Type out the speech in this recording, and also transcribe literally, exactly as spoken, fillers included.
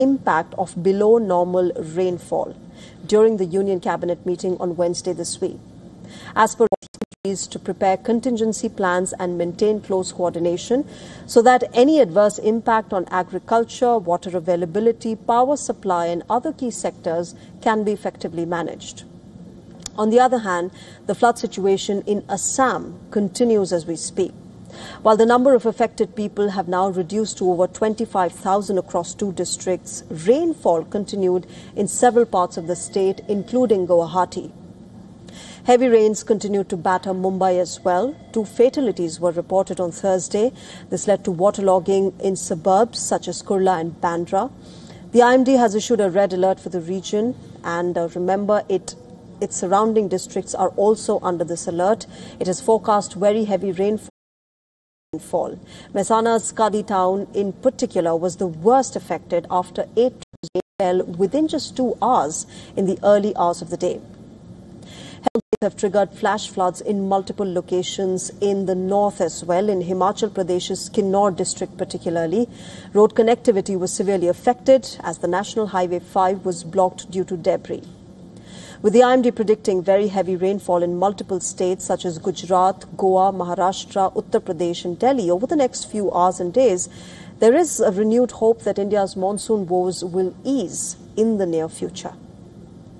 impact of below normal rainfall during the Union Cabinet meeting on Wednesday this week. As per to prepare contingency plans and maintain close coordination so that any adverse impact on agriculture, water availability, power supply and other key sectors can be effectively managed. On the other hand, the flood situation in Assam continues as we speak. While the number of affected people have now reduced to over twenty-five thousand across two districts, rainfall continued in several parts of the state, including Guwahati. Heavy rains continued to batter Mumbai as well. Two fatalities were reported on Thursday. This led to waterlogging in suburbs such as Kurla and Bandra. The I M D has issued a red alert for the region, and uh, remember, it its surrounding districts are also under this alert. It has forecast very heavy rainfall. Mehsana's Kadi town in particular was the worst affected after eight rain fell within just two hours in the early hours of the day. Have triggered flash floods in multiple locations in the north as well, in Himachal Pradesh's Kinnaur district particularly. Road connectivity was severely affected as the National Highway five was blocked due to debris. With the I M D predicting very heavy rainfall in multiple states such as Gujarat, Goa, Maharashtra, Uttar Pradesh and Delhi over the next few hours and days, there is a renewed hope that India's monsoon woes will ease in the near future.